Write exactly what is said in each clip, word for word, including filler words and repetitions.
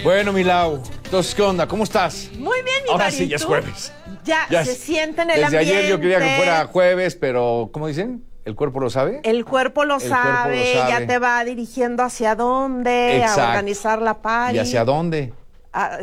Bueno, Milau, entonces, ¿qué onda? ¿Cómo estás? Muy bien, mi Ahora Mari, sí, ya es ¿tú? jueves. Ya, Ya se es- siente en el Desde ambiente. ayer yo quería que fuera jueves, pero, ¿cómo dicen? ¿El cuerpo lo sabe? El cuerpo lo, El cuerpo sabe, lo sabe. ya te va dirigiendo hacia dónde, Exacto. a organizar la party. ¿Y hacia dónde? Ah,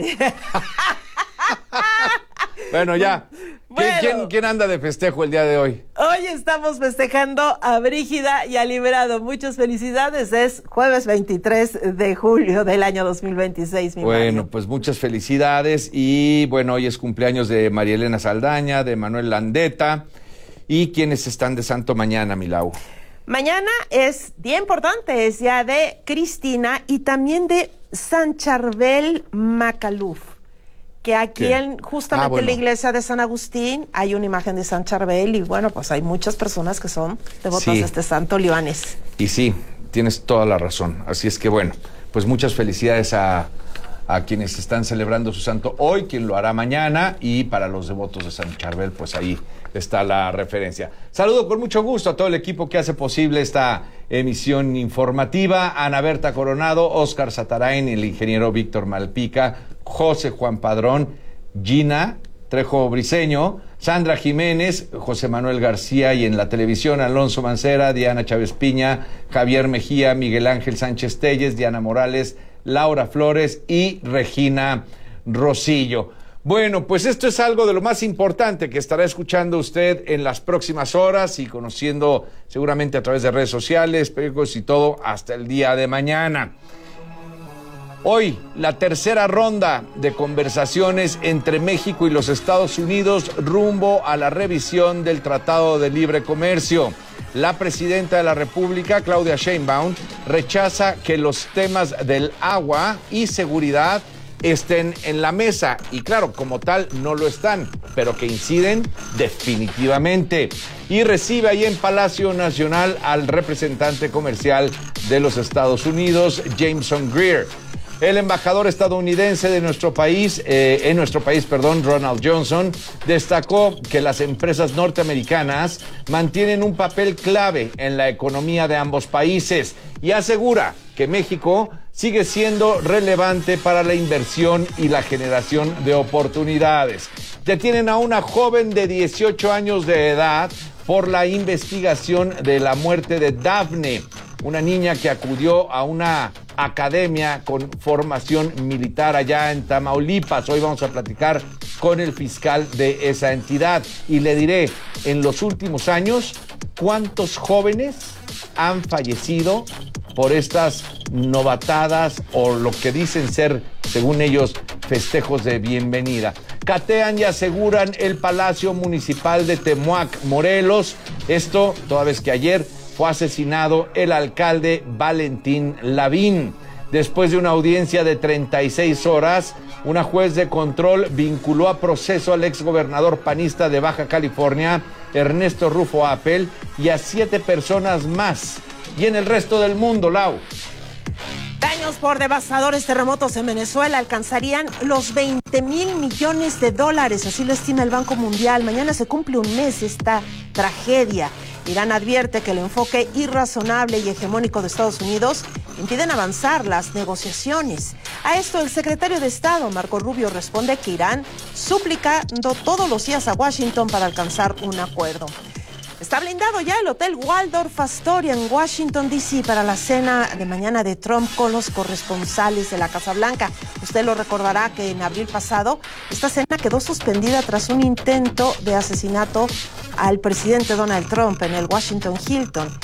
Bueno, ya. ¿Quién, Bueno. quién- quién anda de festejo el día de hoy? Hoy estamos festejando a Brígida y a Liberado. Muchas felicidades. Es jueves veintitrés de julio del año dos mil veintiséis, mi Bueno, Mario. pues muchas felicidades y bueno, hoy es cumpleaños de María Elena Saldaña, de Manuel Landeta y quienes están de santo mañana, Milau. Mañana es día importante, es día de Cristina y también de San Charbel Macaluf, que aquí ¿Qué? en justamente Ah, bueno. en la iglesia de San Agustín hay una imagen de San Charbel y bueno, pues hay muchas personas que son devotas Sí. de este santo libanés. Y sí, tienes toda la razón. Así es que bueno, pues muchas felicidades a, a quienes están celebrando su santo hoy, quien lo hará mañana, y para los devotos de San Charbel, pues ahí está la referencia. Saludo con mucho gusto a todo el equipo que hace posible esta emisión informativa. Ana Berta Coronado, Óscar Satarain, el ingeniero Víctor Malpica, José Juan Padrón, Gina Trejo Briceño, Sandra Jiménez, José Manuel García y en la televisión Alonso Mancera, Diana Chávez Piña, Javier Mejía, Miguel Ángel Sánchez Telles, Diana Morales, Laura Flores y Regina Rosillo. Bueno, pues esto es algo de lo más importante que estará escuchando usted en las próximas horas y conociendo seguramente a través de redes sociales, periódicos y todo hasta el día de mañana. Hoy, la tercera ronda de conversaciones entre México y los Estados Unidos rumbo a la revisión del Tratado de Libre Comercio. La presidenta de la República, Claudia Sheinbaum, rechaza que los temas del agua y seguridad estén en la mesa. Y claro, como tal, no lo están, pero que inciden definitivamente. Y recibe ahí en Palacio Nacional al representante comercial de los Estados Unidos, Jameson Greer. El embajador estadounidense de nuestro país, eh, en nuestro país, perdón, Ronald Johnson, destacó que las empresas norteamericanas mantienen un papel clave en la economía de ambos países y asegura que México sigue siendo relevante para la inversión y la generación de oportunidades. Detienen a una joven de dieciocho años de edad por la investigación de la muerte de Dafne, una niña que acudió a una academia con formación militar allá en Tamaulipas. Hoy vamos a platicar con el fiscal de esa entidad y le diré, en los últimos años, ¿cuántos jóvenes han fallecido por estas novatadas o lo que dicen ser, según ellos, festejos de bienvenida? Catean y aseguran el Palacio Municipal de Temuac, Morelos. Esto toda vez que ayer fue asesinado el alcalde Valentín Lavín. Después de una audiencia de treinta y seis horas, una juez de control vinculó a proceso al exgobernador panista de Baja California, Ernesto Rufo Appel, y a siete personas más. Y en el resto del mundo, Lau. Daños por devastadores terremotos en Venezuela alcanzarían los veinte mil millones de dólares, así lo estima el Banco Mundial. Mañana se cumple un mes esta tragedia. Irán advierte que el enfoque irrazonable y hegemónico de Estados Unidos impiden avanzar las negociaciones. A esto el secretario de Estado, Marco Rubio, responde que Irán suplicando todos los días a Washington para alcanzar un acuerdo. Está blindado ya el Hotel Waldorf Astoria en Washington, D C para la cena de mañana de Trump con los corresponsales de la Casa Blanca. Usted lo recordará que en abril pasado esta cena quedó suspendida tras un intento de asesinato al presidente Donald Trump en el Washington Hilton.